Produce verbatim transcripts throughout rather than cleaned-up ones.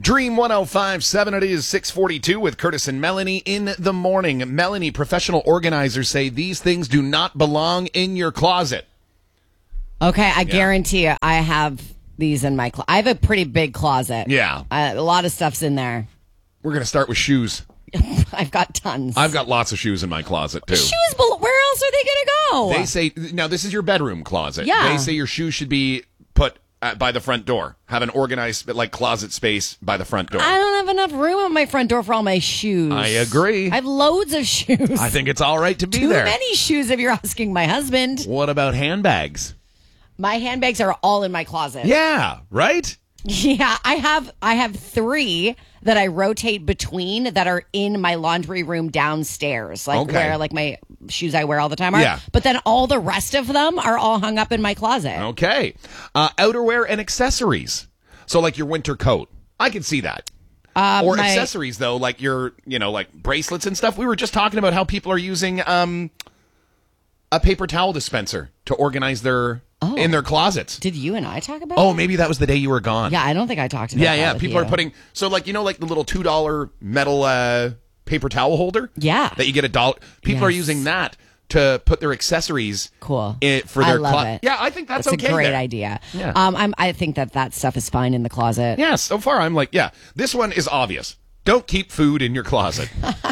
Dream one oh five point seven, it is six forty-two with Curtis and Melanie in the morning. Melanie, professional organizers say these things do not belong in your closet. Okay, I Yeah. guarantee you I have these in my closet. I have a pretty big closet. Yeah. Uh, a lot of stuff's in there. We're going to start with shoes. I've got tons. I've got lots of shoes in my closet, too. Shoes, bel- where else are they going to go? They say, now this is your bedroom closet. Yeah. They say your shoes should be put at, by the front door. Have an organized, like, closet space by the front door. I don't have enough room on my front door for all my shoes. I agree. I have loads of shoes. I think it's all right to be Too there. many shoes if you're asking my husband. What about handbags? My handbags are all in my closet. Yeah, right? Yeah, I have I have three that I rotate between that are in my laundry room downstairs, like Okay. where like my shoes I wear all the time are. Yeah. But then all the rest of them are all hung up in my closet. Okay. Uh, outerwear and accessories. So, like your winter coat. I can see that. Uh, or my- accessories, though, like your, you know, like bracelets and stuff. We were just talking about how people are using um, a paper towel dispenser to organize their Oh. in their closets. Did you and I talk about? Oh, it? maybe that was the day you were gone. Yeah, I don't think I talked about. yeah, that yeah. with People you. are putting so like you know like the little two dollar metal uh, paper towel holder. Yeah. that you get a dollar. People are Yes. using that to put their accessories. Cool. In, for I their love clo- it. Yeah, I think that's, That's okay. a great there. idea. Yeah. Um, I'm, I think that that stuff is fine in the closet. Yeah, so far I'm like, yeah, this one is obvious. Don't keep food in your closet.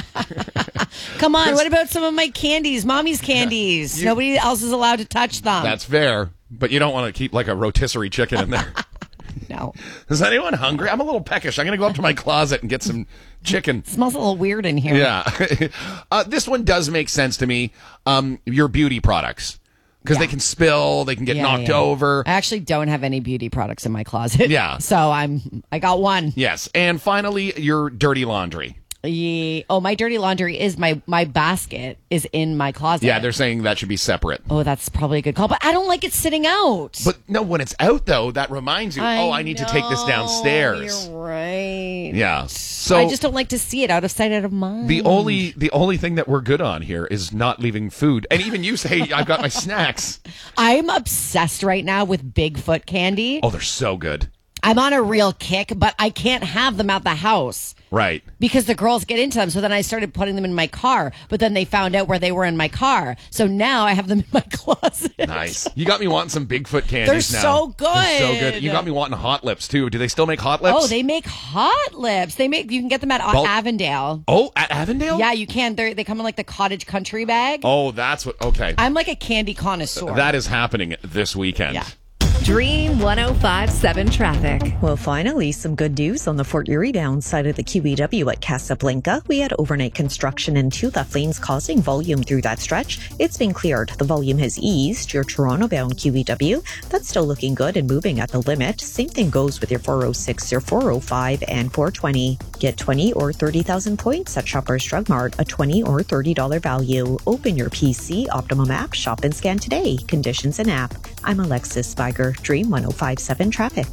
Come on, what about some of my candies? Mommy's candies. You- Nobody else is allowed to touch them. That's fair, but you don't want to keep like a rotisserie chicken in there. no. Is anyone hungry? I'm a little peckish. I'm going to go up to my closet and get some chicken. It smells a little weird in here. Yeah. uh, this one does make sense to me. Um, your beauty products. Because they Yeah. can spill, they can get Yeah, knocked yeah. over. I actually don't have any beauty products in my closet. Yeah. So I'm I got one. Yes. And finally, your dirty laundry. Ye- Oh, my dirty laundry is my my basket is in my closet. Yeah, they're saying that should be separate. Oh, that's probably a good call, but I don't like it sitting out. But no, when it's out, though, that reminds you, oh, I need to take this know, downstairs. You're right. Yeah. So I just don't like to see it out of sight, out of mind. The only the only thing that we're good on here is not leaving food. And even you say I've got my snacks. I'm obsessed right now with Bigfoot candy. Oh, they're so good. I'm on a real kick, but I can't have them at the house Right. because the girls get into them. So then I started putting them in my car, but then they found out where they were in my car. So now I have them in my closet. Nice. You got me wanting some Bigfoot candies They're now. so good. They're so good. You got me wanting hot lips too. Do they still make hot lips? Oh, they make hot lips. They make you can get them at Bul- Avondale. Oh, at Avondale? Yeah, you can. They they come in like the cottage country bag. Oh, that's what okay. I'm like a candy connoisseur. That is happening this weekend. Yeah. Dream one oh five point seven traffic. Well, finally, some good news on the Fort Erie downside of the Q E W at Casablanca. We had overnight construction in two left lanes causing volume through that stretch. It's been cleared. The volume has eased. Your Toronto-bound Q E W, that's still looking good and moving at the limit. Same thing goes with your four oh six, your four oh five, and four twenty. Get twenty or thirty thousand points at Shoppers Drug Mart, a twenty or thirty dollars value. Open your P C, Optimum app, shop and scan today. Conditions and app. I'm Alexis Spiger. Dream one oh five point seven traffic.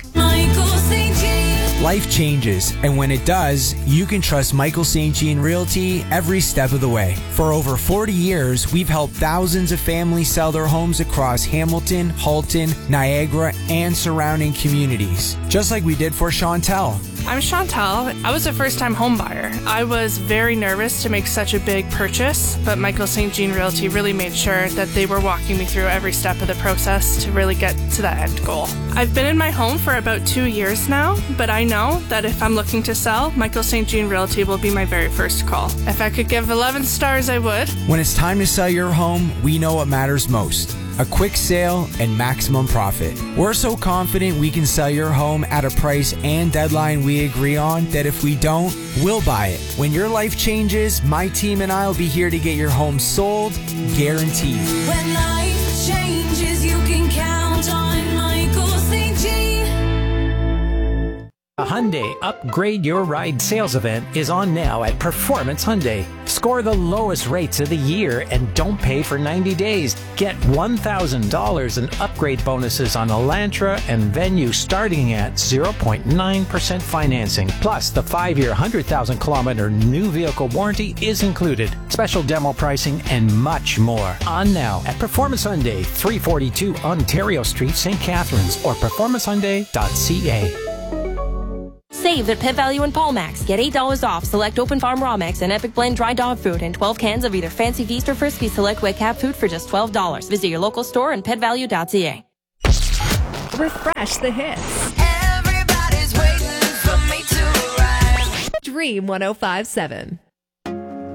Life changes, and when it does, you can trust Michael Saint Jean Realty every step of the way. For over forty years, we've helped thousands of families sell their homes across Hamilton, Halton, Niagara, and surrounding communities. Just like we did for Chantel. I'm Chantal. I was a first-time home buyer. I was very nervous to make such a big purchase, but Michael Saint Jean Realty really made sure that they were walking me through every step of the process to really get to that end goal. I've been in my home for about two years now, but I know that if I'm looking to sell, Michael Saint Jean Realty will be my very first call. If I could give eleven stars, I would. When it's time to sell your home, we know what matters most. A quick sale and maximum profit. We're so confident we can sell your home at a price and deadline we agree on that if we don't, we'll buy it. When your life changes, my team and I will be here to get your home sold, guaranteed. When life changes, you can count on Michael Saint Jean. A Hyundai Upgrade Your Ride sales event is on now at Performance Hyundai. Score the lowest rates of the year and don't pay for ninety days. Get one thousand dollars in upgrade bonuses on Elantra and Venue starting at zero point nine percent financing. Plus, the five-year one hundred thousand kilometer new vehicle warranty is included. Special demo pricing and much more. On now at Performance Hyundai, three forty-two Ontario Street, Saint Catharines, or performance hyundai dot c a. Save at Pet Value and Paul Max. Get eight dollars off select Open Farm Raw Mix and Epic Blend Dry Dog Food and twelve cans of either Fancy Feast or Frisky Select Wet Cat Food for just twelve dollars. Visit your local store and pet value dot c a. Refresh the hits. Everybody's waiting for me to arrive. Dream one oh five point seven.